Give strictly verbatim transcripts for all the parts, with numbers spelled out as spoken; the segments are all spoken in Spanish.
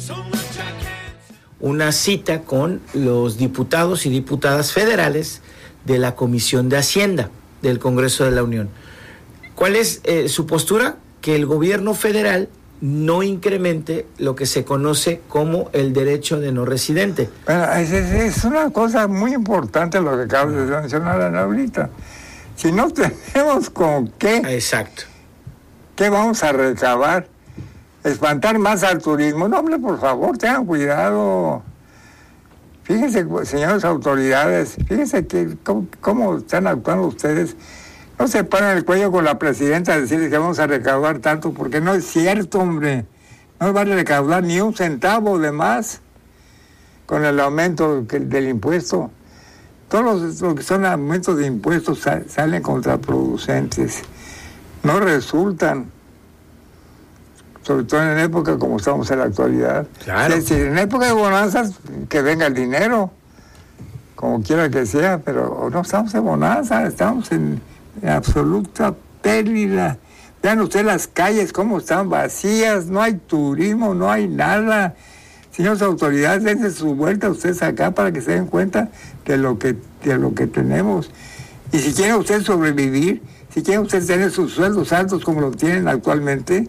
una cita con los diputados y diputadas federales de la Comisión de Hacienda del Congreso de la Unión. ¿Cuál es eh, su postura? Que el gobierno federal no incremente lo que se conoce como el derecho de no residente. Bueno, es, es una cosa muy importante lo que acabas de mencionar ahorita. Si no tenemos con qué... Exacto. ¿Qué vamos a recabar? ¿Espantar más al turismo? No, hombre, por favor, tengan cuidado. Fíjense, señores autoridades, fíjense que, cómo, cómo están actuando ustedes. No se paran el cuello con la presidenta a decirles que vamos a recaudar tanto, porque no es cierto, hombre. No van a recaudar ni un centavo de más con el aumento del impuesto. Todos los, los que son aumentos de impuestos sal, salen contraproducentes. No resultan. Sobre todo en época como estamos en la actualidad. Claro. Es decir, en época de bonanzas, que venga el dinero, como quiera que sea, pero no estamos en bonanza, estamos en, en absoluta pérdida. Vean ustedes las calles cómo están vacías, no hay turismo, no hay nada. Señores autoridades, dense su vuelta ustedes acá para que se den cuenta de lo que, de lo que tenemos. Y si quieren ustedes sobrevivir, si quieren ustedes tener sus sueldos altos como lo tienen actualmente,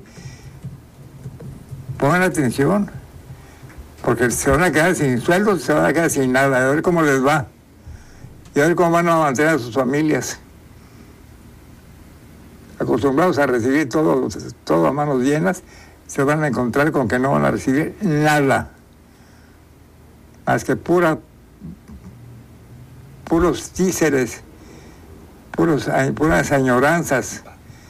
pongan atención, porque se van a quedar sin sueldos, se van a quedar sin nada, a ver cómo les va, y a ver cómo van a mantener a sus familias. Acostumbrados a recibir todo, todo a manos llenas, se van a encontrar con que no van a recibir nada, más que pura, puros títeres, puros, puras añoranzas.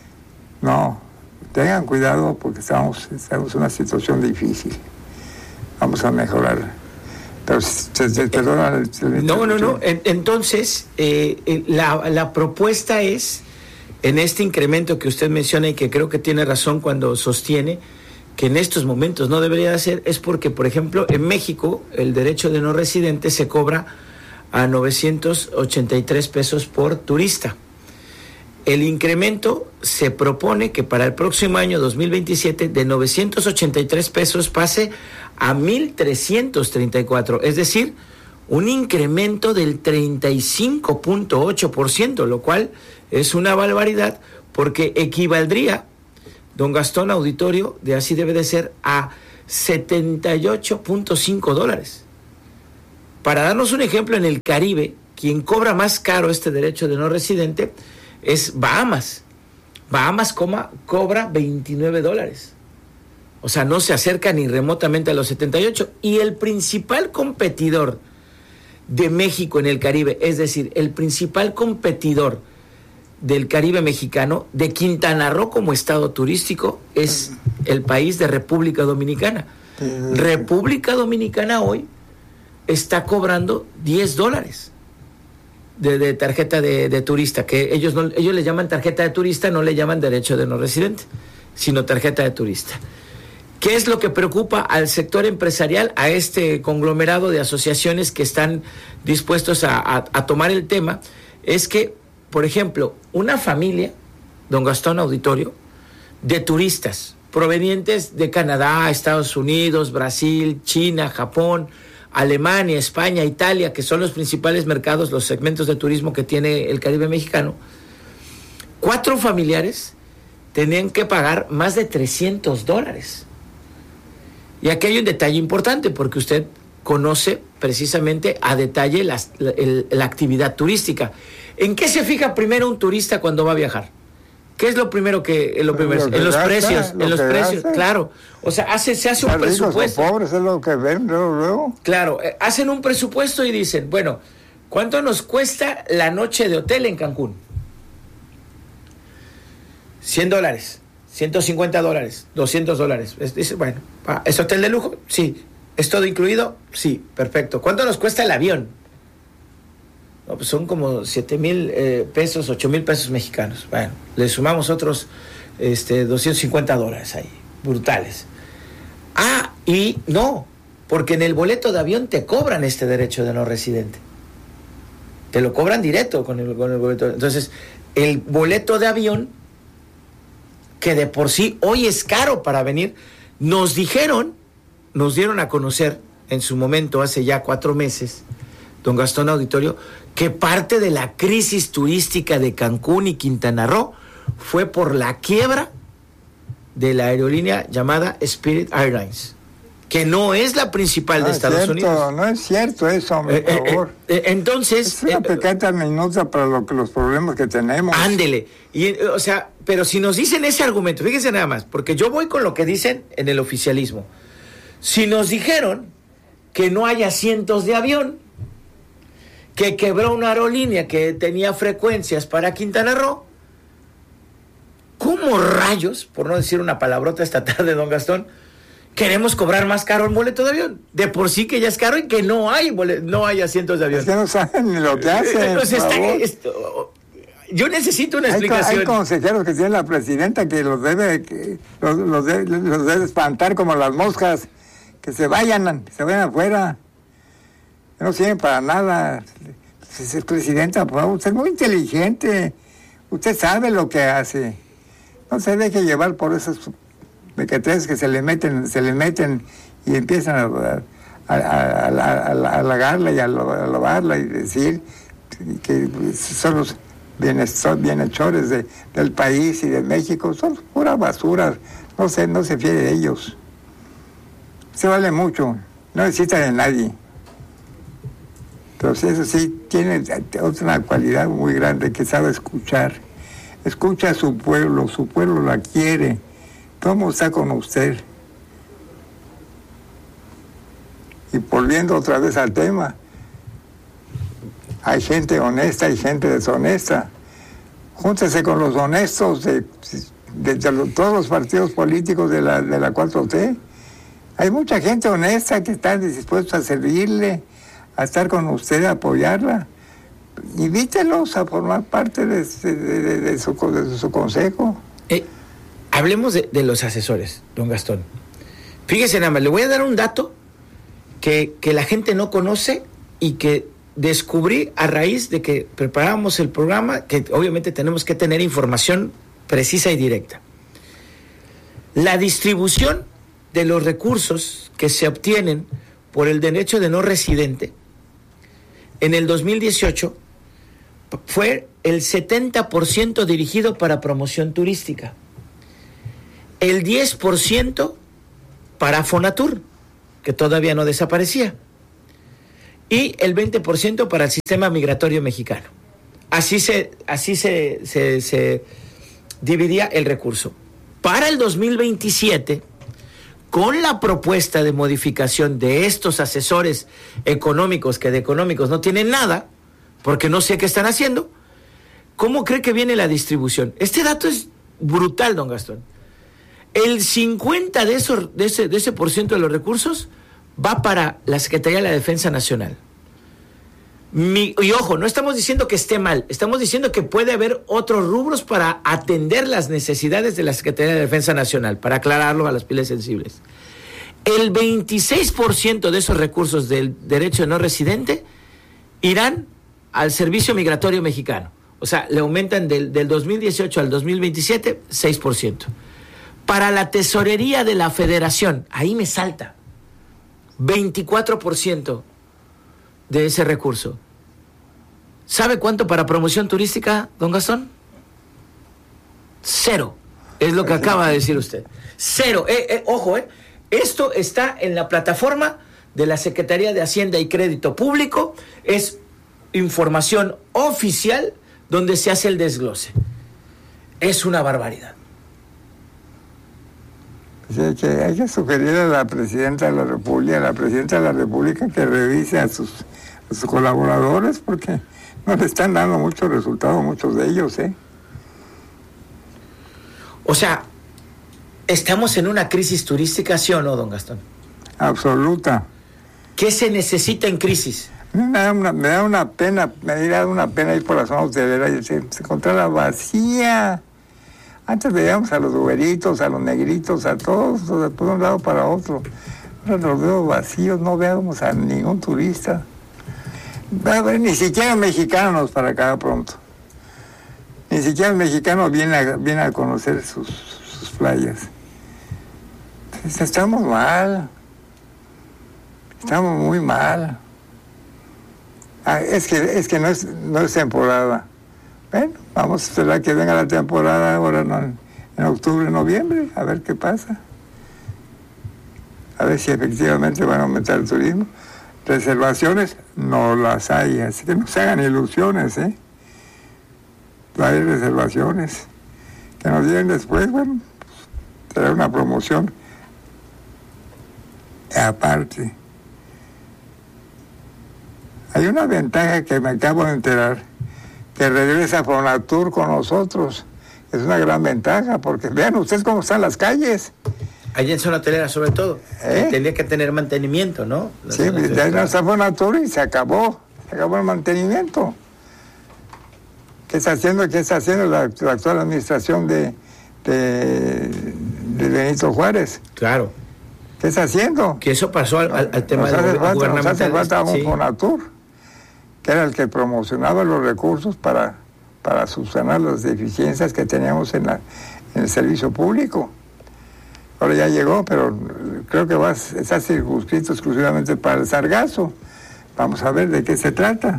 No. Tengan cuidado porque estamos, estamos en una situación difícil. Vamos a mejorar. Pero se, se, perdona, se, no, no, no. Entonces, eh, la, la propuesta es, en este incremento que usted menciona y que creo que tiene razón cuando sostiene que en estos momentos no debería ser, es porque, por ejemplo, en México el derecho de no residente se cobra a novecientos ochenta y tres pesos por turista. El incremento se propone que para el próximo año dos mil veintisiete de novecientos ochenta y tres pesos pase a mil trescientos treinta y cuatro, es decir, un incremento del treinta y cinco punto ocho por ciento, lo cual es una barbaridad porque equivaldría, don Gastón Auditorio, de así debe de ser, a setenta y ocho punto cinco dólares. Para darnos un ejemplo, en el Caribe, quien cobra más caro este derecho de no residente es Bahamas. Bahamas coma, cobra veintinueve dólares. O sea, no se acerca ni remotamente a los setenta y ocho. Y el principal competidor de México en el Caribe, es decir, el principal competidor del Caribe mexicano, de Quintana Roo como estado turístico, es el país de República Dominicana. República Dominicana hoy está cobrando diez dólares. De, de tarjeta de, de turista, que ellos no, ellos le llaman tarjeta de turista, no le llaman derecho de no residente, sino tarjeta de turista. ¿Qué es lo que preocupa al sector empresarial, a este conglomerado de asociaciones que están dispuestos a, a, a tomar el tema? Es que, por ejemplo, una familia, don Gastón Auditorio, de turistas provenientes de Canadá, Estados Unidos, Brasil, China, Japón, Alemania, España, Italia, que son los principales mercados, los segmentos de turismo que tiene el Caribe mexicano, cuatro familiares tenían que pagar más de trescientos dólares. Y aquí hay un detalle importante, porque usted conoce precisamente a detalle la, la, la actividad turística. ¿En qué se fija primero un turista cuando va a viajar? ¿Qué es lo primero que, lo primero? Lo que en los gasta, precios, en los precios, gasta. Claro. O sea, hace, se hace un Ricos presupuesto. o pobres es lo que ven luego, luego. Claro, eh, hacen un presupuesto y dicen, bueno, ¿cuánto nos cuesta la noche de hotel en Cancún? cien dólares, ciento cincuenta dólares, doscientos dólares. Es, dice, bueno, ¿es hotel de lujo? Sí. ¿Es todo incluido? Sí, perfecto. ¿Cuánto nos cuesta el avión? No, pues son como siete mil eh, pesos, ocho mil pesos mexicanos. Bueno, le sumamos otros este, doscientos cincuenta dólares ahí, brutales. Ah, y no, porque en el boleto de avión te cobran este derecho de no residente. Te lo cobran directo con el, con el boleto. Entonces, el boleto de avión, que de por sí hoy es caro para venir, nos dijeron nos dieron a conocer en su momento, hace ya cuatro meses, don Gastón Auditorio, que parte de la crisis turística de Cancún y Quintana Roo fue por la quiebra de la aerolínea llamada Spirit Airlines, que no es la principal no de Estados cierto, Unidos. No es cierto eso, hombre, eh, por favor. Eh, eh, entonces... Es una eh, pequeña minuta para lo que, los problemas que tenemos. Ándele. Y, eh, o sea, pero si nos dicen ese argumento, fíjense nada más, porque yo voy con lo que dicen en el oficialismo. Si nos dijeron que no hay asientos de avión, que quebró una aerolínea que tenía frecuencias para Quintana Roo, ¿cómo rayos, por no decir una palabrota esta tarde, don Gastón, queremos cobrar más caro el boleto de avión? De por sí que ya es caro y que no hay boleto, no hay asientos de avión. Es que no saben ni lo que hacen. Pues está, esto, yo necesito una hay, explicación. Hay consejeros que tiene la presidenta que los debe, que los, los, debe, los debe espantar como las moscas, que se vayan, que se vayan afuera. No sirven para nada. Es presidenta, por favor, usted es muy inteligente. Usted sabe lo que hace. No se deje llevar por esos mequetres que se le meten, se le meten y empiezan a, a, a, a, a, a halagarla y a alabarla y decir que son los bienhechores de, del país y de México. Son pura basura. No se, no se fíe de ellos. Se vale mucho. No necesita de nadie. Entonces eso sí, tiene otra cualidad muy grande, que sabe escuchar. Escucha a su pueblo, su pueblo la quiere. ¿Cómo está con usted? Y volviendo otra vez al tema, hay gente honesta y gente deshonesta. Júntese con los honestos de, de, de los, todos los partidos políticos de la, de la cuatro T. Hay mucha gente honesta que está dispuesta a servirle, a estar con usted, a apoyarla. Invítelos a formar parte de, de, de, de, su, de su consejo. Eh, hablemos de, de los asesores, don Gastón. Fíjese nada más, le voy a dar un dato que, que la gente no conoce y que descubrí a raíz de que preparábamos el programa, que obviamente tenemos que tener información precisa y directa. La distribución de los recursos que se obtienen por el derecho de no residente en el dos mil dieciocho fue el setenta por ciento dirigido para promoción turística, el diez por ciento para Fonatur, que todavía no desaparecía, y el veinte por ciento para el sistema migratorio mexicano. Así se, así se, se, se dividía el recurso. Para el dos mil veintisiete, con la propuesta de modificación de estos asesores económicos, que de económicos no tienen nada, porque no sé qué están haciendo, ¿cómo cree que viene la distribución? Este dato es brutal, don Gastón. El cincuenta de, esos, de, ese, de ese por ciento de los recursos va para la Secretaría de la Defensa Nacional. Mi, y ojo, no estamos diciendo que esté mal, estamos diciendo que puede haber otros rubros para atender las necesidades de la Secretaría de Defensa Nacional, para aclararlo a las pieles sensibles. El veintiséis por ciento de esos recursos del derecho de no residente irán al Servicio Migratorio Mexicano. O sea, le aumentan del, del dos mil dieciocho al dos mil veintisiete, seis por ciento. Para la Tesorería de la Federación, ahí me salta, veinticuatro por ciento de ese recurso. ¿Sabe cuánto para promoción turística, don Gastón? Cero. Es lo que acaba de decir usted. Cero. Eh, eh, ojo, eh. Esto está en la plataforma de la Secretaría de Hacienda y Crédito Público. Es información oficial donde se hace el desglose. Es una barbaridad. Sí, que hay que sugerir a la presidenta de la República, a la presidenta de la República, que revise a sus, a sus colaboradores, porque no le están dando mucho resultado a muchos de ellos, ¿eh? O sea, ¿estamos en una crisis turística, sí o no, don Gastón? Absoluta. ¿Qué se necesita en crisis? Me da una, me da una pena, me da una pena ir por la zona hotelera y se, se encontraba vacía. Antes veíamos a los uberitos, a los negritos, a todos, de un lado para otro. Ahora los veo vacíos, no veamos a ningún turista. Va a haber ni siquiera mexicanos para acá pronto. Ni siquiera mexicanos vienen a, viene a conocer sus, sus playas. Entonces, estamos mal. Estamos muy mal. Ah, es que, es que no, es, no es temporada. Bueno, vamos a esperar que venga la temporada ahora no, en octubre, noviembre, a ver qué pasa. A ver si efectivamente van a aumentar el turismo. Reservaciones no las hay, así que no se hagan ilusiones, ¿eh? No hay reservaciones. Que nos digan después, bueno, será una promoción aparte. Hay una ventaja que me acabo de enterar, que regresa Fonatur con nosotros. Es una gran ventaja, porque vean ustedes cómo están las calles. Allá en zona hotelera, sobre todo. ¿Eh? Tendría que tener mantenimiento, ¿no? La sí, de ahí no está Fonatur y se acabó. Se acabó el mantenimiento. ¿Qué está haciendo, qué está haciendo la, la actual administración de, de, de Benito Juárez? Claro. ¿Qué está haciendo? Que eso pasó al, al, al tema nos hace del falta, gubernamental. Nos hace falta un sí. Fonatur, que era el que promocionaba los recursos para, para subsanar las deficiencias que teníamos en, la, en el servicio público. Ahora ya llegó, pero creo que va, está circunscrito exclusivamente para el sargazo. Vamos a ver de qué se trata.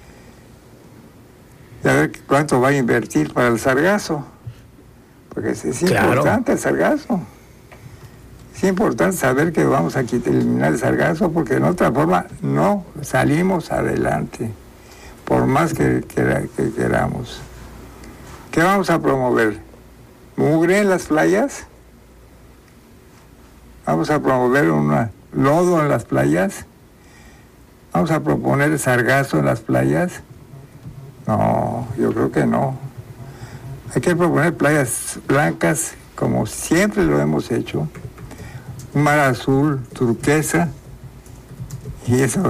Y a ver cuánto va a invertir para el sargazo. Porque es, es claro. importante el sargazo. Es importante saber que vamos a quitar, eliminar el sargazo, porque de otra forma no salimos adelante, por más que, que, que queramos. ¿Qué vamos a promover? ¿Mugre en las playas? ¿Vamos a promover un lodo en las playas? ¿Vamos a proponer sargazo en las playas? No, yo creo que no. Hay que proponer playas blancas como siempre lo hemos hecho. Un mar azul, turquesa, y eso,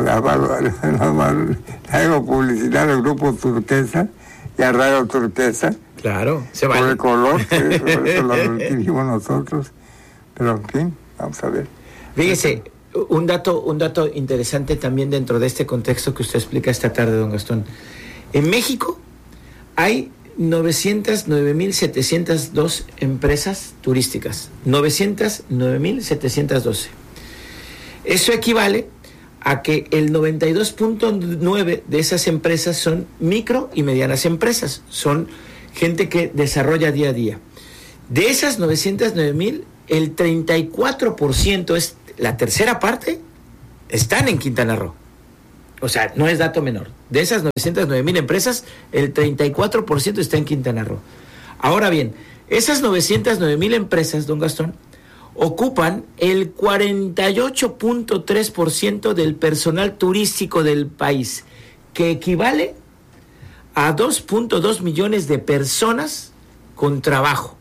hago publicidad del grupo Turquesa y a Radio Turquesa. Claro, se vale. Por el color, que por eso lo adquirimos nosotros. Pero en fin, vamos a ver. Fíjese, un dato, un dato interesante también dentro de este contexto que usted explica esta tarde, don Gastón. En México hay novecientas nueve mil setecientas dos empresas turísticas. novecientas nueve mil setecientas doce. Eso equivale a que el noventa y dos punto nueve de esas empresas son micro y medianas empresas. Son gente que desarrolla día a día. De esas novecientas nueve mil, el treinta y cuatro por ciento, es la tercera parte, están en Quintana Roo. O sea, no es dato menor. De esas novecientas nueve mil empresas, el treinta y cuatro por ciento está en Quintana Roo. Ahora bien, esas novecientas nueve mil empresas, don Gastón, ocupan el cuarenta y ocho punto tres por ciento del personal turístico del país, que equivale a dos punto dos millones de personas con trabajo,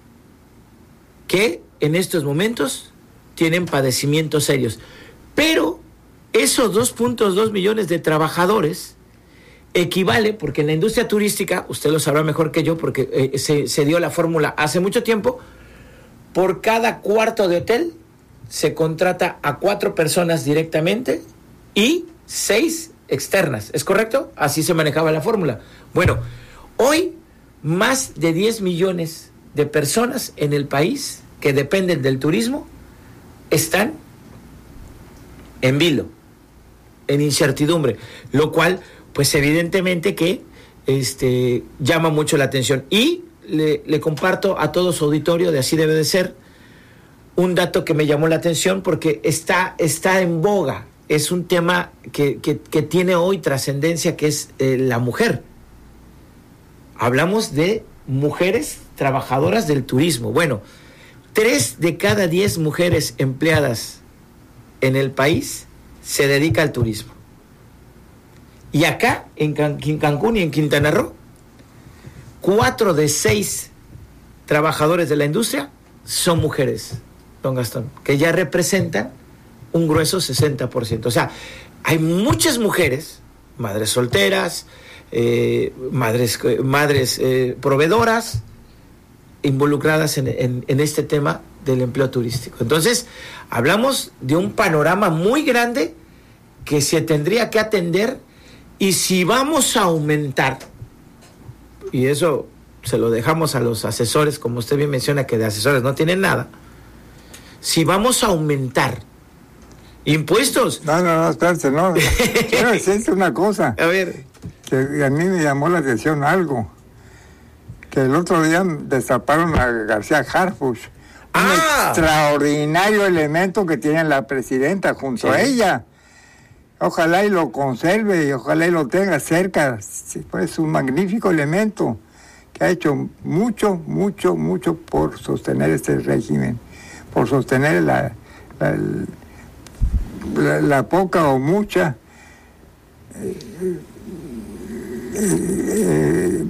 que en estos momentos tienen padecimientos serios. Pero esos dos punto dos millones de trabajadores equivale, porque en la industria turística, usted lo sabrá mejor que yo, porque eh, se, se dio la fórmula hace mucho tiempo, por cada cuarto de hotel se contrata a cuatro personas directamente y seis externas, ¿es correcto? Así se manejaba la fórmula. Bueno, hoy más de diez millones de personas en el país que dependen del turismo están en vilo, en incertidumbre, lo cual, pues evidentemente que este, llama mucho la atención. Y le, le comparto a todo su auditorio, de Así Debe de Ser, un dato que me llamó la atención porque está, está en boga. Es un tema que, que, que tiene hoy trascendencia, que es eh, la mujer. Hablamos de mujeres trabajadoras del turismo. Bueno, tres de cada diez mujeres empleadas en el país se dedica al turismo. Y acá, en, Can- en Cancún y en Quintana Roo, cuatro de seis trabajadores de la industria son mujeres, don Gastón, que ya representan un grueso sesenta por ciento. O sea, hay muchas mujeres, madres solteras, eh, madres, madres eh, proveedoras, involucradas en, en, en este tema del empleo turístico. Entonces, hablamos de un panorama muy grande que se tendría que atender, y si vamos a aumentar, y eso se lo dejamos a los asesores, como usted bien menciona que de asesores no tienen nada, si vamos a aumentar ¿Impuestos? No, no, no, espérate, no. Quiero decirte una cosa. A ver. Que a mí me llamó la atención algo. Que el otro día destaparon a García Harfuch. Un ¡Ah! extraordinario elemento que tiene la presidenta junto Sí. a ella. Ojalá y lo conserve y ojalá y lo tenga cerca. Sí, pues, es un magnífico elemento que ha hecho mucho, mucho, mucho por sostener este régimen, por sostener la, la, la, la poca o mucha eh, eh,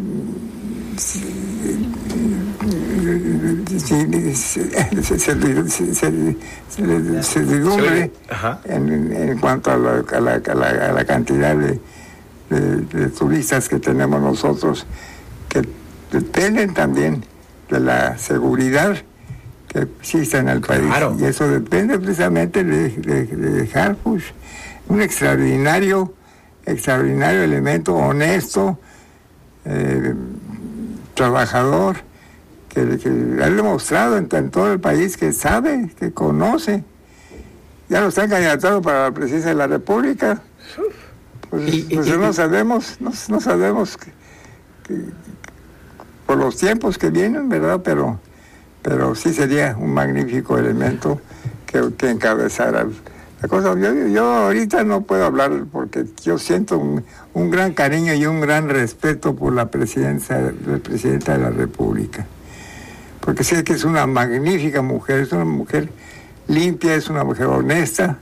servidumbre en, en cuanto a la, a la, a la, a la cantidad de, de, de turistas que tenemos nosotros, que dependen también de la seguridad que existe en el país. Claro. Y eso depende precisamente de, de, de Harfuch, un extraordinario, extraordinario elemento, honesto, eh, trabajador, que, que ha demostrado en, en todo el país que sabe, que conoce. Ya lo están candidatando para la presidencia de la República. Pues, y, pues y, no y, sabemos, no, no sabemos que, que, por los tiempos que vienen, ¿verdad? Pero, pero sí sería un magnífico elemento que, que encabezara la cosa. Yo, yo ahorita no puedo hablar porque yo siento un, un gran cariño y un gran respeto por la presidencia, la presidenta de la República. Porque sé que es una magnífica mujer, es una mujer limpia, es una mujer honesta,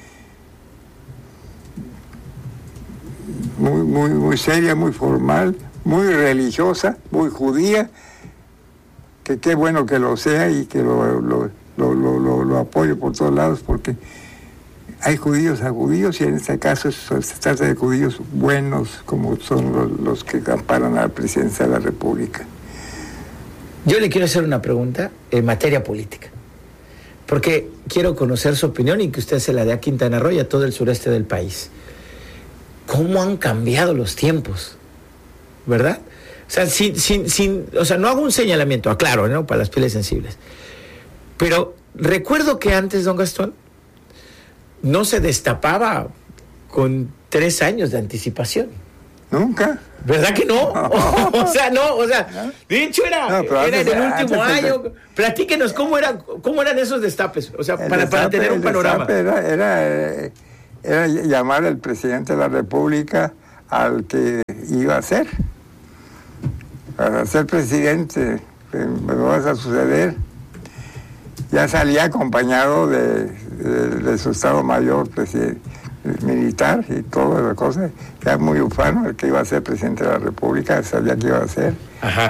muy, muy, muy seria, muy formal, muy religiosa, muy judía, que qué bueno que lo sea y que lo, lo, lo, lo, lo, lo apoyo por todos lados, porque hay judíos a judíos y en este caso se trata de judíos buenos, como son los, los que amparan a la presidencia de la República. Yo le quiero hacer una pregunta en materia política, porque quiero conocer su opinión y que usted se la dé a Quintana Roo y a todo el sureste del país. ¿Cómo han cambiado los tiempos? ¿Verdad? O sea, sin, sin, sin, o sea, no hago un señalamiento, aclaro, ¿no? Para las pieles sensibles. Pero recuerdo que antes, don Gastón, no se destapaba con tres años de anticipación. ¿Nunca? ¿Verdad que no? no. O sea, no, o sea, de hecho era, no, era en el último año. De... Platíquenos cómo eran, cómo eran esos destapes, o sea, para, destape, para tener un panorama. Era, era, era llamar al presidente de la República al que iba a ser. Para ser presidente, me vas a suceder. Ya salía acompañado de, de, de su Estado Mayor presidente, militar y toda la cosa. Ya muy ufano el que iba a ser presidente de la República, sabía que iba a ser. Ajá.